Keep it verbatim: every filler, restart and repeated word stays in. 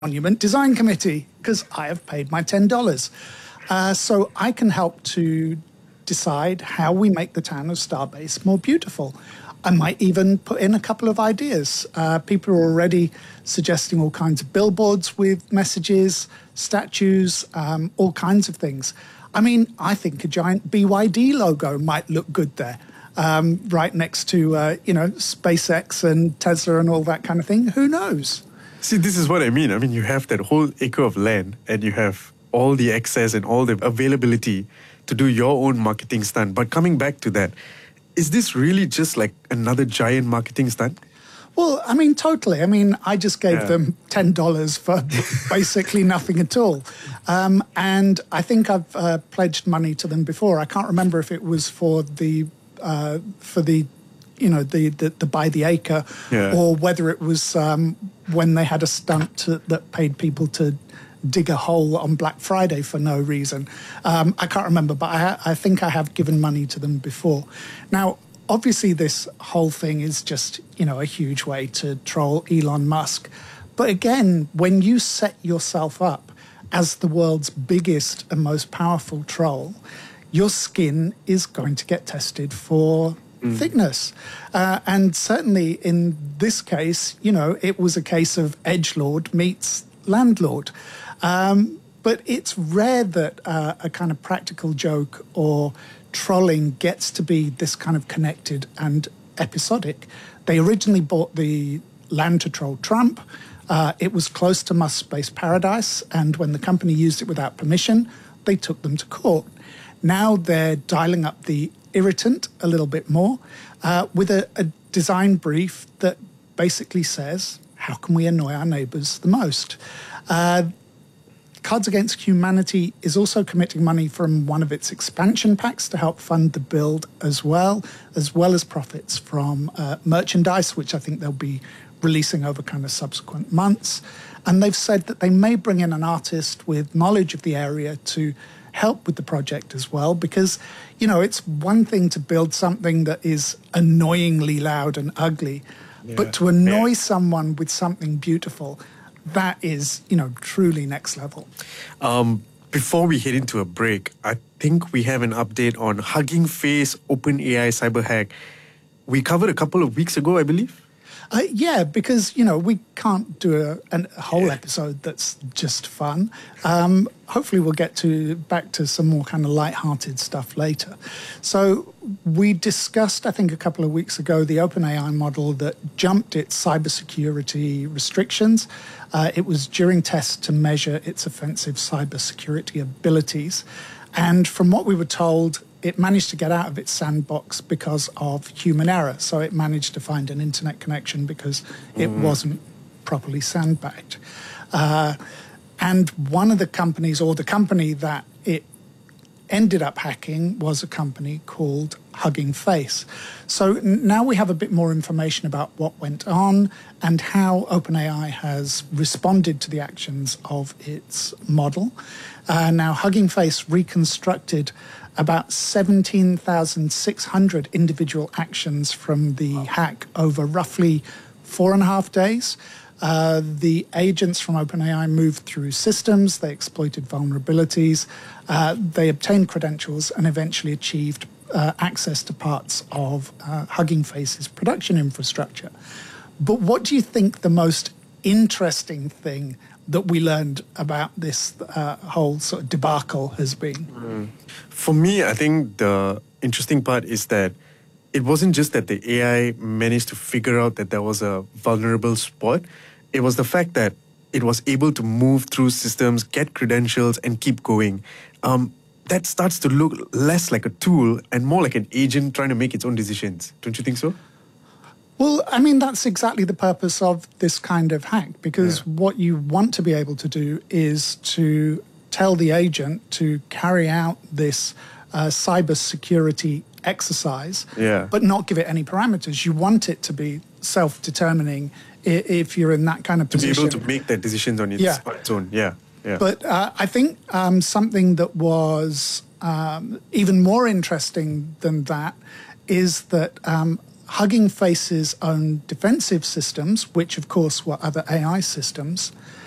Monument Design Committee because I have paid my ten dollars. Uh, so I can help to decide how we make the town of Starbase more beautiful. I might even put in a couple of ideas. Uh, people are already suggesting all kinds of billboards with messages, statues, um, all kinds of things. I mean, I think a giant B Y D logo might look good there, um, right next to, uh, you know, SpaceX and Tesla and all that kind of thing. Who knows? See, this is what I mean. I mean, you have that whole acre of land and you have all the access and all the availability to do your own marketing stunt. But coming back to that, is this really just like another giant marketing stunt? Well, I mean, totally. I mean, I just gave Yeah. them ten dollars for basically nothing at all. Um, and I think I've uh, pledged money to them before. I can't remember if it was for the, uh, for the, you know, the, the, the by the acre, Yeah. or whether it was um, when they had a stunt to, that paid people to dig a hole on Black Friday for no reason. Um, I can't remember, but I, I think I have given money to them before. Now, obviously, this whole thing is just, you know, a huge way to troll Elon Musk. But again, when you set yourself up as the world's biggest and most powerful troll, your skin is going to get tested for Mm. thickness. Uh, and certainly in this case, you know, it was a case of edgelord meets landlord. Um, but it's rare that uh, a kind of practical joke or trolling gets to be this kind of connected and episodic. They originally bought the land to troll Trump. Uh, it was close to Musk's Space Paradise, and when the company used it without permission, they took them to court. Now they're dialing up the irritant a little bit more uh, with a, a design brief that basically says, how can we annoy our neighbours the most? Uh, Cards Against Humanity is also committing money from one of its expansion packs to help fund the build as well, as well as profits from uh, merchandise, which I think they'll be releasing over kind of subsequent months. And they've said that they may bring in an artist with knowledge of the area to help with the project as well, because, you know, it's one thing to build something that is annoyingly loud and ugly, yeah. but to annoy yeah. someone with something beautiful, that is, you know, truly next level. Um, before we head into a break, I think we have an update on Hugging Face OpenAI cyber hack. We covered a couple of weeks ago, I believe. Uh, yeah, because, you know, we can't do a, an, a whole yeah. episode that's just fun. Um, hopefully we'll get to back to some more kind of lighthearted stuff later. So we discussed, I think, a couple of weeks ago, the OpenAI model that jumped its cybersecurity restrictions. Uh, it was during tests to measure its offensive cybersecurity abilities. And from what we were told, it managed to get out of its sandbox because of human error. So it managed to find an internet connection because it mm. wasn't properly sandbagged. Uh, and one of the companies, or the company that it ended up hacking, was a company called Hugging Face. So n- now we have a bit more information about what went on and how OpenAI has responded to the actions of its model. Uh, now, Hugging Face reconstructed about seventeen thousand six hundred individual actions from the hack over roughly four and a half days. Uh, the agents from OpenAI moved through systems, they exploited vulnerabilities, uh, they obtained credentials and eventually achieved uh, access to parts of uh, Hugging Face's production infrastructure. But what do you think the most interesting thing that we learned about this uh, whole sort of debacle has been? Mm. For me, I think the interesting part is that it wasn't just that the A I managed to figure out that there was a vulnerable spot. It was the fact that it was able to move through systems, get credentials, and keep going. Um, that starts to look less like a tool and more like an agent trying to make its own decisions. Don't you think so? Well, I mean, that's exactly the purpose of this kind of hack, because yeah. what you want to be able to do is to tell the agent to carry out this uh, cybersecurity exercise, yeah. but not give it any parameters. You want it to be self-determining if you're in that kind of to position. To be able to make that decisions on its, yeah. on its own, yeah. yeah. But uh, I think um, something that was um, even more interesting than that is that um, Hugging Face's own defensive systems, which of course were other A I systems,